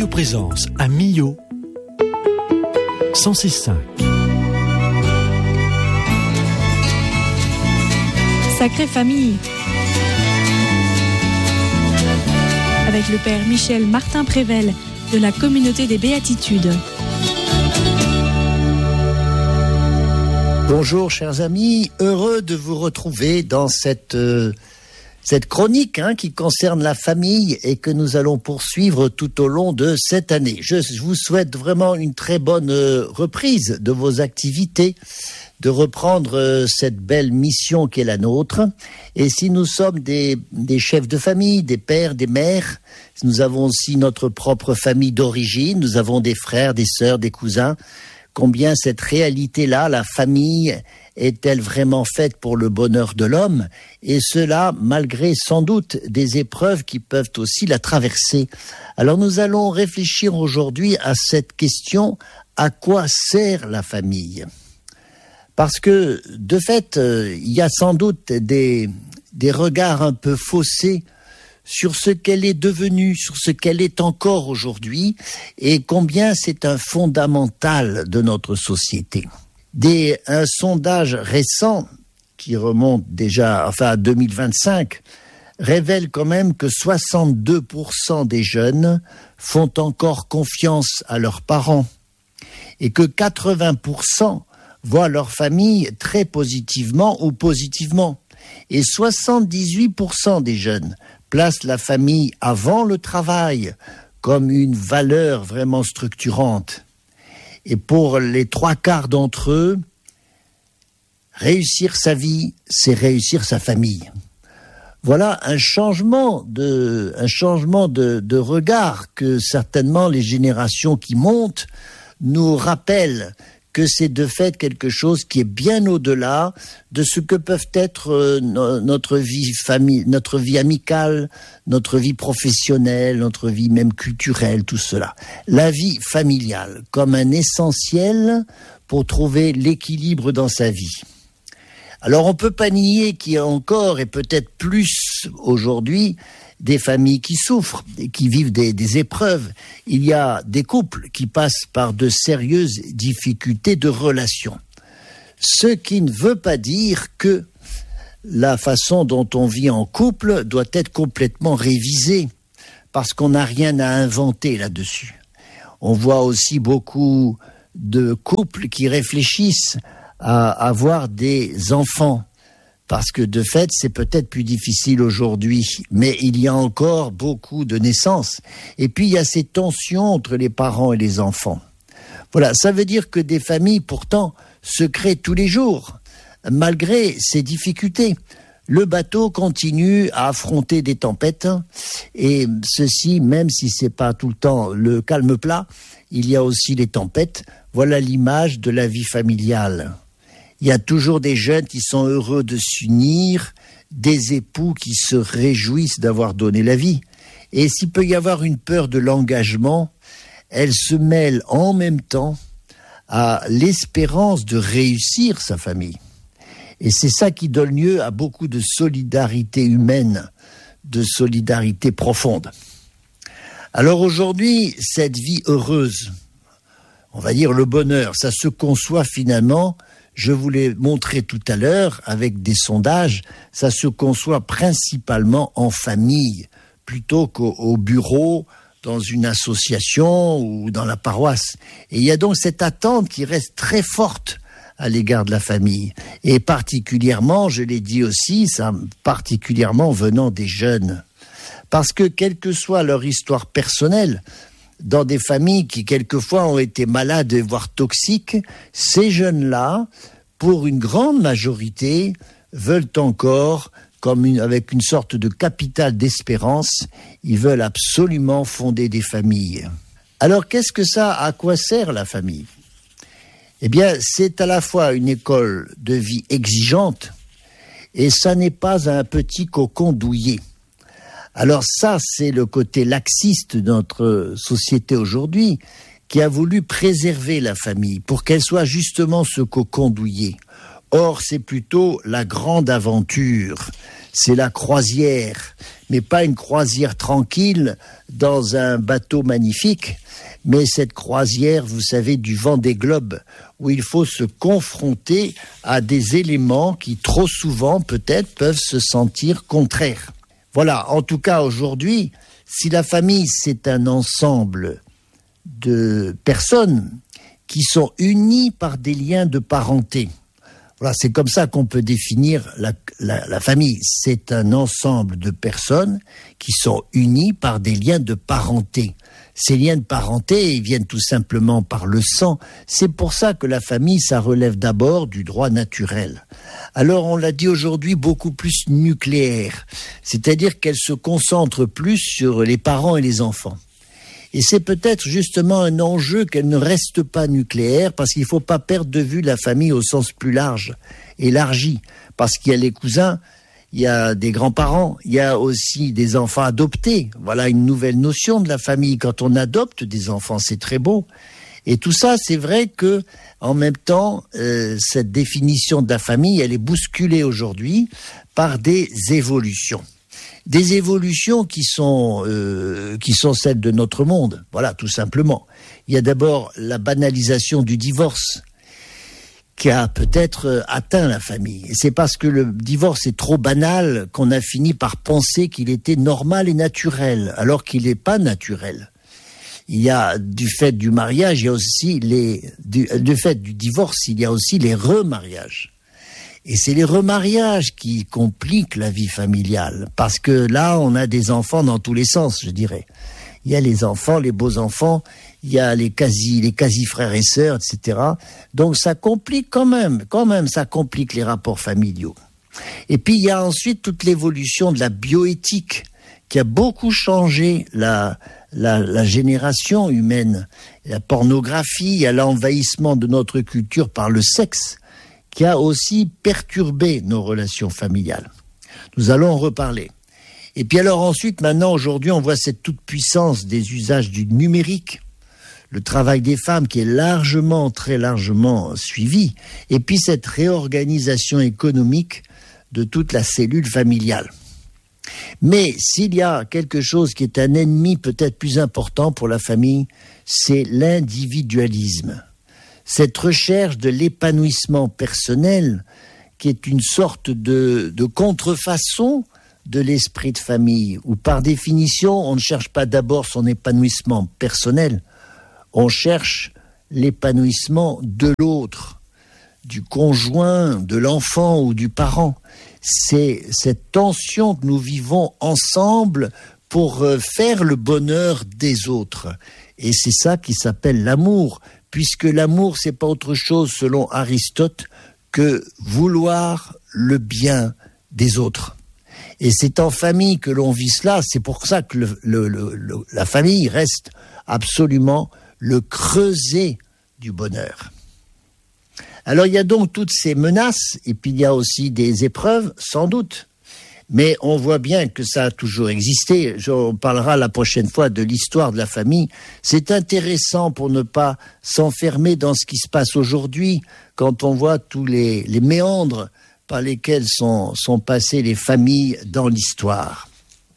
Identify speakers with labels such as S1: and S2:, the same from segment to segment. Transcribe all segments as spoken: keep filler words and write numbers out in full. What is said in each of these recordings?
S1: Radio Présence à Millau, cent six virgule cinq.
S2: Sacrée famille. Avec le père Michel Martin Prével de la communauté des Béatitudes.
S3: Bonjour chers amis, heureux de vous retrouver dans cette, euh, cette chronique hein, qui concerne la famille et que nous allons poursuivre tout au long de cette année. Je, je vous souhaite vraiment une très bonne euh, reprise de vos activités, de reprendre euh, cette belle mission qui est la nôtre. Et si nous sommes des, des chefs de famille, des pères, des mères, nous avons aussi notre propre famille d'origine, nous avons des frères, des sœurs, des cousins. Combien cette réalité-là, la famille, est-elle vraiment faite pour le bonheur de l'homme? Et cela, malgré sans doute des épreuves qui peuvent aussi la traverser. Alors nous allons réfléchir aujourd'hui à cette question, à quoi sert la famille? Parce que, de fait, il y a sans doute des, des regards un peu faussés sur ce qu'elle est devenue, sur ce qu'elle est encore aujourd'hui, et combien c'est un fondamental de notre société. Des, un sondage récent, qui remonte déjà enfin, à deux mille vingt-cinq, révèle quand même que soixante-deux pour cent des jeunes font encore confiance à leurs parents, et que quatre-vingts pour cent voient leur famille très positivement ou positivement, et soixante-dix-huit pour cent des jeunes place la famille avant le travail comme une valeur vraiment structurante. Et pour les trois quarts d'entre eux, réussir sa vie, c'est réussir sa famille. Voilà un changement de, un changement de, de regard que certainement les générations qui montent nous rappellent que c'est de fait quelque chose qui est bien au-delà de ce que peuvent être euh, no- notre vie famille, notre vie amicale, notre vie professionnelle, notre vie même culturelle, tout cela. La vie familiale comme un essentiel pour trouver l'équilibre dans sa vie. Alors on peut pas nier qu'il y a encore et peut-être plus aujourd'hui des familles qui souffrent et qui vivent des, des épreuves. Il y a des couples qui passent par de sérieuses difficultés de relation. Ce qui ne veut pas dire que la façon dont on vit en couple doit être complètement révisée, parce qu'on n'a rien à inventer là-dessus. On voit aussi beaucoup de couples qui réfléchissent à avoir des enfants. Parce que de fait, c'est peut-être plus difficile aujourd'hui, mais il y a encore beaucoup de naissances. Et puis, il y a ces tensions entre les parents et les enfants. Voilà, ça veut dire que des familles, pourtant, se créent tous les jours, malgré ces difficultés. Le bateau continue à affronter des tempêtes, et ceci, même si c'est pas tout le temps le calme plat, il y a aussi les tempêtes. Voilà l'image de la vie familiale. Il y a toujours des jeunes qui sont heureux de s'unir, des époux qui se réjouissent d'avoir donné la vie. Et s'il peut y avoir une peur de l'engagement, elle se mêle en même temps à l'espérance de réussir sa famille. Et c'est ça qui donne lieu à beaucoup de solidarité humaine, de solidarité profonde. Alors aujourd'hui, cette vie heureuse, on va dire le bonheur, ça se conçoit finalement. Je vous l'ai montré tout à l'heure avec des sondages, ça se conçoit principalement en famille, plutôt qu'au au bureau, dans une association ou dans la paroisse. Et il y a donc cette attente qui reste très forte à l'égard de la famille. Et particulièrement, je l'ai dit aussi, ça, particulièrement venant des jeunes. Parce que quelle que soit leur histoire personnelle, dans des familles qui quelquefois ont été malades, voire toxiques, ces jeunes-là, pour une grande majorité, veulent encore, comme une, avec une sorte de capital d'espérance, ils veulent absolument fonder des familles. Alors qu'est-ce que ça, à quoi sert la famille? Eh bien, c'est à la fois une école de vie exigeante, et ça n'est pas un petit cocon douillet. Alors ça, c'est le côté laxiste de notre société aujourd'hui, qui a voulu préserver la famille pour qu'elle soit justement ce cocon douillet. Or, c'est plutôt la grande aventure, c'est la croisière, mais pas une croisière tranquille dans un bateau magnifique, mais cette croisière, vous savez, du Vendée Globe, où il faut se confronter à des éléments qui, trop souvent, peut-être, peuvent se sentir contraires. Voilà, en tout cas, aujourd'hui, si la famille, c'est un ensemble de personnes qui sont unies par des liens de parenté, voilà, c'est comme ça qu'on peut définir la, la, la famille. C'est un ensemble de personnes qui sont unies par des liens de parenté. Ces liens de parenté, ils viennent tout simplement par le sang. C'est pour ça que la famille, ça relève d'abord du droit naturel. Alors, on l'a dit aujourd'hui, beaucoup plus nucléaire. C'est-à-dire qu'elle se concentre plus sur les parents et les enfants. Et c'est peut-être justement un enjeu qu'elle ne reste pas nucléaire, parce qu'il ne faut pas perdre de vue la famille au sens plus large, élargi. Parce qu'il y a les cousins, il y a des grands-parents, il y a aussi des enfants adoptés. Voilà une nouvelle notion de la famille. Quand on adopte des enfants, c'est très beau. Et tout ça, c'est vrai que, en même temps, euh, cette définition de la famille, elle est bousculée aujourd'hui par des évolutions. Des évolutions qui sont, euh, qui sont celles de notre monde. Voilà, tout simplement. Il y a d'abord la banalisation du divorce, qui a peut-être atteint la famille. Et c'est parce que le divorce est trop banal qu'on a fini par penser qu'il était normal et naturel, alors qu'il n'est pas naturel. Il y a, du fait du mariage, il y a aussi les, du, du fait du divorce, il y a aussi les remariages. Et c'est les remariages qui compliquent la vie familiale, parce que là, on a des enfants dans tous les sens, je dirais. Il y a les enfants, les beaux enfants, il y a les quasi, les quasi frères et sœurs, et cetera. Donc ça complique quand même, quand même, ça complique les rapports familiaux. Et puis il y a ensuite toute l'évolution de la bioéthique qui a beaucoup changé la, la, la génération humaine. La pornographie, il y a l'envahissement de notre culture par le sexe, qui a aussi perturbé nos relations familiales. Nous allons en reparler. Et puis alors ensuite, maintenant, aujourd'hui, on voit cette toute-puissance des usages du numérique, le travail des femmes qui est largement, très largement suivi, et puis cette réorganisation économique de toute la cellule familiale. Mais s'il y a quelque chose qui est un ennemi peut-être plus important pour la famille, c'est l'individualisme. Cette recherche de l'épanouissement personnel qui est une sorte de, de contrefaçon de l'esprit de famille, où par définition, on ne cherche pas d'abord son épanouissement personnel, on cherche l'épanouissement de l'autre, du conjoint, de l'enfant ou du parent. C'est cette tension que nous vivons ensemble pour faire le bonheur des autres. Et c'est ça qui s'appelle l'amour, puisque l'amour, c'est pas autre chose, selon Aristote, que vouloir le bien des autres. Et c'est en famille que l'on vit cela. C'est pour ça que le, le, le, le, la famille reste absolument le creuset du bonheur. Alors il y a donc toutes ces menaces, et puis il y a aussi des épreuves, sans doute. Mais on voit bien que ça a toujours existé. On parlera la prochaine fois de l'histoire de la famille. C'est intéressant pour ne pas s'enfermer dans ce qui se passe aujourd'hui, quand on voit tous les, les méandres par lesquels sont, sont passées les familles dans l'histoire.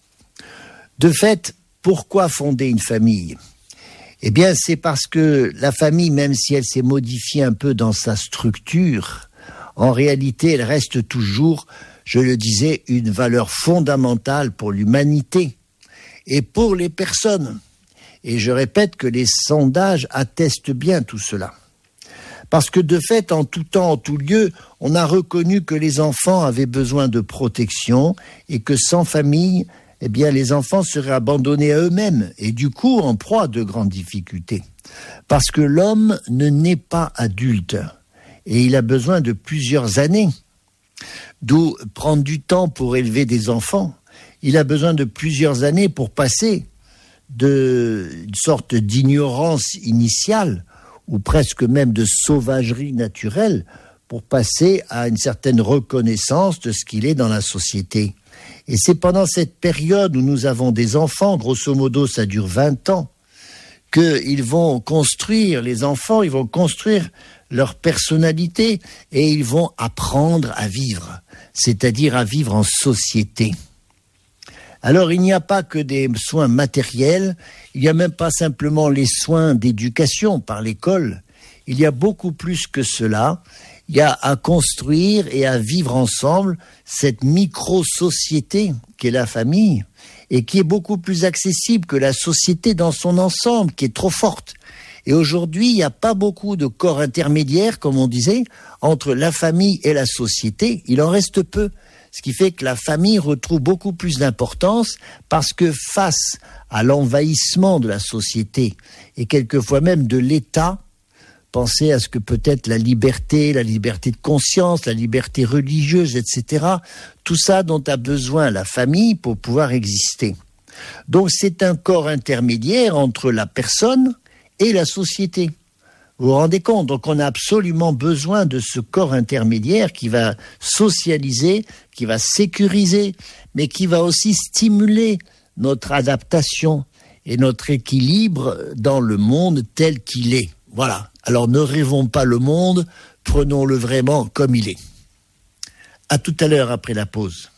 S3: De fait, pourquoi fonder une famille ? Eh bien, c'est parce que la famille, même si elle s'est modifiée un peu dans sa structure, en réalité, elle reste toujours, je le disais, une valeur fondamentale pour l'humanité et pour les personnes. Et je répète que les sondages attestent bien tout cela. Parce que de fait, en tout temps, en tout lieu, on a reconnu que les enfants avaient besoin de protection et que sans famille, eh bien, les enfants seraient abandonnés à eux-mêmes et du coup en proie à de grandes difficultés. Parce que l'homme ne naît pas adulte et il a besoin de plusieurs années. D'où prendre du temps pour élever des enfants. Il a besoin de plusieurs années pour passer d'une sorte d'ignorance initiale ou presque même de sauvagerie naturelle pour passer à une certaine reconnaissance de ce qu'il est dans la société. Et c'est pendant cette période où nous avons des enfants, grosso modo ça dure vingt ans, qu'ils vont construire, les enfants, ils vont construire leur personnalité et ils vont apprendre à vivre, c'est-à-dire à vivre en société. Alors il n'y a pas que des soins matériels, il n'y a même pas simplement les soins d'éducation par l'école, il y a beaucoup plus que cela. Il y a à construire et à vivre ensemble cette micro-société qu'est la famille et qui est beaucoup plus accessible que la société dans son ensemble, qui est trop forte. Et aujourd'hui, il n'y a pas beaucoup de corps intermédiaires, comme on disait, entre la famille et la société. Il en reste peu. Ce qui fait que la famille retrouve beaucoup plus d'importance parce que face à l'envahissement de la société et quelquefois même de l'État, pensez à ce que peut-être la liberté, la liberté de conscience, la liberté religieuse, et cetera, tout ça dont a besoin la famille pour pouvoir exister. Donc c'est un corps intermédiaire entre la personne et la société. Vous vous rendez compte? Donc on a absolument besoin de ce corps intermédiaire qui va socialiser, qui va sécuriser, mais qui va aussi stimuler notre adaptation et notre équilibre dans le monde tel qu'il est. Voilà. Alors ne rêvons pas le monde, prenons-le vraiment comme il est. À tout à l'heure après la pause.